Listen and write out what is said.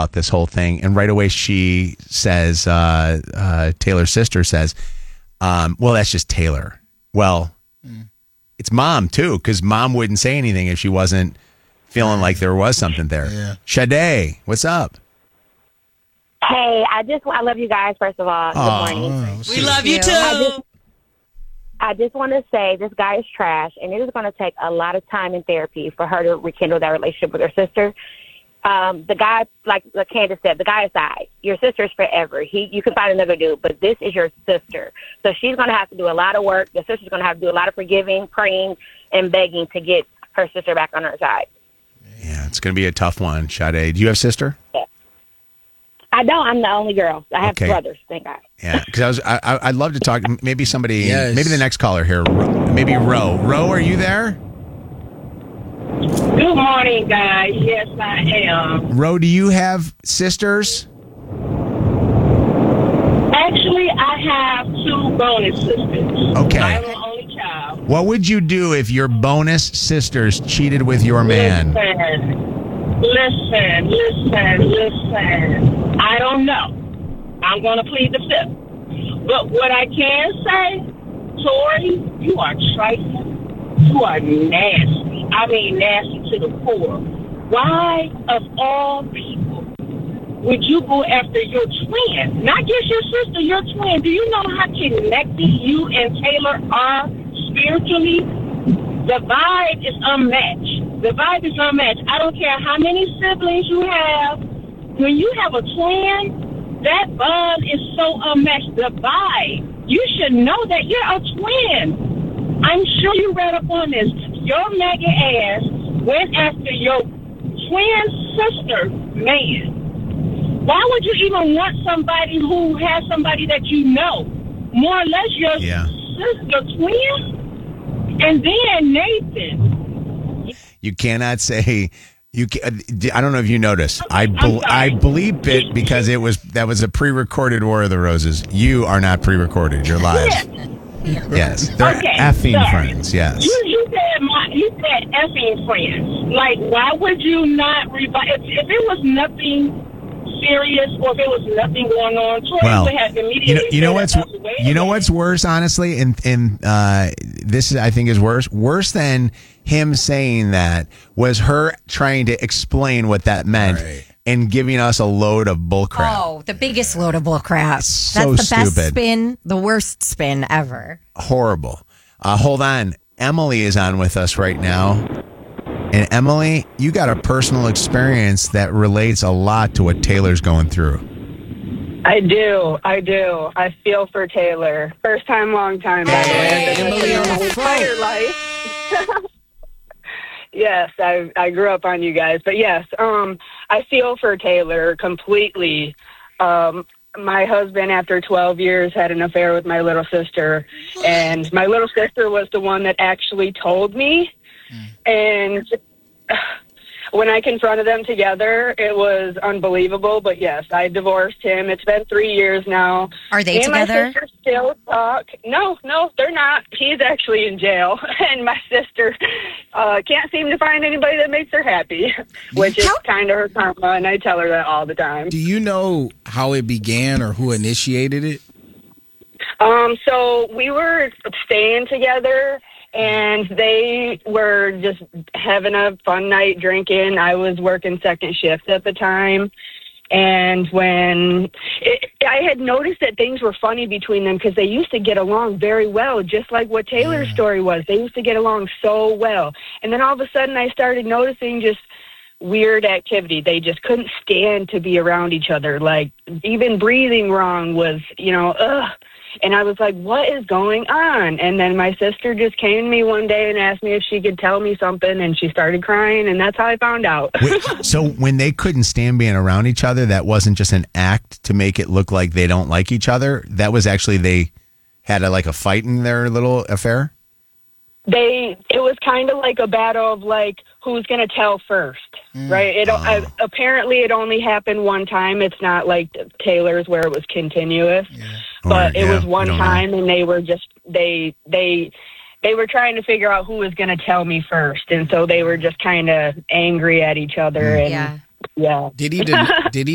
about this whole thing. And right away she says, Taylor's sister says, well, that's just Taylor. Well, it's Mom, too, because Mom wouldn't say anything if she wasn't feeling like there was something there. Yeah. Sade, what's up? Hey, I love you guys, first of all. Good morning. We love you, too. I just want to say this guy is trash, and it is going to take a lot of time in therapy for her to rekindle that relationship with her sister. The guy, like Candace said, the guy aside, your sister's forever. You can find another dude, but this is your sister. So she's going to have to do a lot of work. The sister's going to have to do a lot of forgiving, praying, and begging to get her sister back on her side. Yeah, it's going to be a tough one, Sade. Do you have a sister? Yeah. I don't. I'm the only girl. I have brothers, thank God. Yeah, because I'd love to talk. Maybe somebody, maybe the next caller here, maybe Ro. Ro, are you there? Good morning, guys. Yes, I am. Ro, do you have sisters? Actually, I have 2 bonus sisters. Okay. I'm the only child. What would you do if your bonus sisters cheated with your man? Listen. I don't know. I'm going to plead the fifth. But what I can say, Tori, you are trifling. You are nasty. I mean, nasty to the core. Why, of all people, would you go after your twin? Not just your sister, your twin. Do you know how connected you and Taylor are spiritually? The vibe is unmatched. I don't care how many siblings you have. When you have a twin, that bond is so unmatched. The vibe. You should know that you're a twin. I'm sure you read up on this. Your mega ass went after your twin sister man. Why would you even want somebody who has somebody that you know? More or less your sister twin? And then Nathan. You cannot say... I don't know if you noticed. I bleeped it because that was a pre-recorded War of the Roses. You are not pre-recorded. You're live. Yes, they're effing friends. Yes. You said effing friends. Like, why would you not revive? If it was nothing serious or if it was nothing going on, Troy would have immediately. You know what's worse, honestly, and this I think is worse than him saying that was her trying to explain what that meant and giving us a load of bullcrap. Oh, the biggest load of bullcrap. So That's the best stupid. spin, the worst spin ever. Horrible. Hold on. Emily is on with us right now. And Emily, you got a personal experience that relates a lot to what Taylor's going through. I do. I feel for Taylor. First time, long time, by the way. Emily on the entire life. Yes, I grew up on you guys. But yes, I feel for Taylor completely. My husband, after 12 years, had an affair with my little sister. And my little sister was the one that actually told me. And when I confronted them together, it was unbelievable. But yes, I divorced him. It's been 3 years now. Are they together? And my sister still talk. No, they're not. He's actually in jail. And my sister can't seem to find anybody that makes her happy, which is kind of her karma. And I tell her that all the time. Do you know how it began or who initiated it? So we were staying together. And they were just having a fun night drinking. I was working second shift at the time. And I had noticed that things were funny between them because they used to get along very well, just like what Taylor's story was. They used to get along so well. And then all of a sudden I started noticing just weird activity. They just couldn't stand to be around each other. Like even breathing wrong was, ugh. And I was like, what is going on? And then my sister just came to me one day and asked me if she could tell me something, and she started crying, and that's how I found out. So when they couldn't stand being around each other, that wasn't just an act to make it look like they don't like each other? That was actually they had a fight in their little affair? It was kind of like a battle of who's going to tell first, right? Apparently it only happened one time. It's not like Taylor's where it was continuous, but it was one time, and they were just they were trying to figure out who was going to tell me first, and so they were just kind of angry at each other. And yeah. Did he